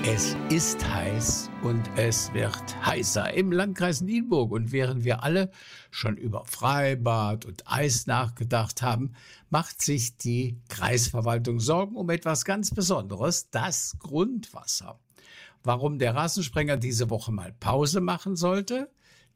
Es ist heiß und es wird heißer im Landkreis Nienburg. Und während wir alle schon über Freibad und Eis nachgedacht haben, macht sich die Kreisverwaltung Sorgen um etwas ganz Besonderes, das Grundwasser. Warum der Rasensprenger diese Woche mal Pause machen sollte,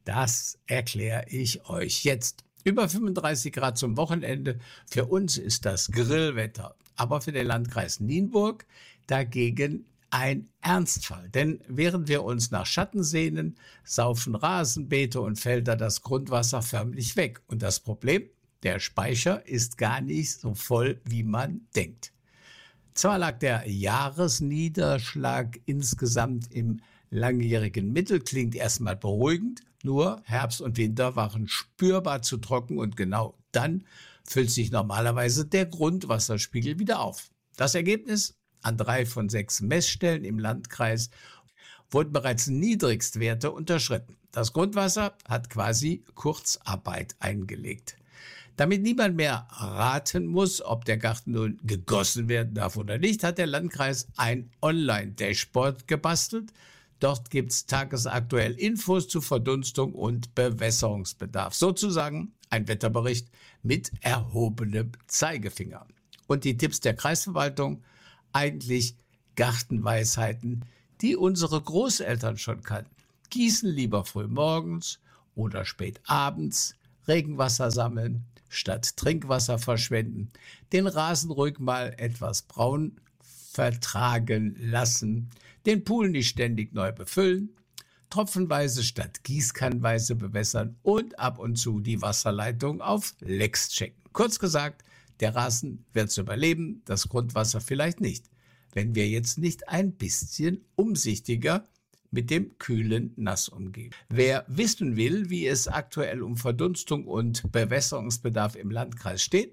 das erkläre ich euch jetzt. Über 35 Grad zum Wochenende. Für uns ist das Grillwetter. Aber für den Landkreis Nienburg dagegen ein Ernstfall, denn während wir uns nach Schatten sehnen, saufen Rasenbeete und Felder das Grundwasser förmlich weg. Und das Problem? Der Speicher ist gar nicht so voll, wie man denkt. Zwar lag der Jahresniederschlag insgesamt im langjährigen Mittel, klingt erstmal beruhigend, nur Herbst und Winter waren spürbar zu trocken und genau dann füllt sich normalerweise der Grundwasserspiegel wieder auf. Das Ergebnis? An 3 von 6 Messstellen im Landkreis wurden bereits Niedrigstwerte unterschritten. Das Grundwasser hat quasi Kurzarbeit eingelegt. Damit niemand mehr raten muss, ob der Garten nun gegossen werden darf oder nicht, hat der Landkreis ein Online-Dashboard gebastelt. Dort gibt's tagesaktuell Infos zu Verdunstung und Bewässerungsbedarf. Sozusagen ein Wetterbericht mit erhobenem Zeigefinger. Und die Tipps der Kreisverwaltung? Eigentlich Gartenweisheiten, die unsere Großeltern schon kannten. Gießen lieber früh morgens oder spät abends, Regenwasser sammeln, statt Trinkwasser verschwenden, den Rasen ruhig mal etwas braun vertragen lassen, den Pool nicht ständig neu befüllen, tropfenweise statt gießkannenweise bewässern und ab und zu die Wasserleitung auf Lecks checken. Kurz gesagt, der Rasen wird's überleben, das Grundwasser vielleicht nicht, wenn wir jetzt nicht ein bisschen umsichtiger mit dem kühlen Nass umgehen. Wer wissen will, wie es aktuell um Verdunstung und Bewässerungsbedarf im Landkreis steht,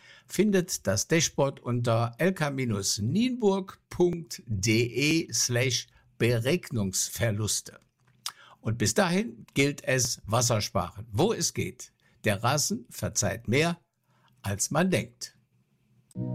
findet das Dashboard unter lk-nienburg.de/Beregnungsverluste. Und bis dahin gilt es Wasser sparen, wo es geht. Der Rasen verzeiht mehr, als man denkt.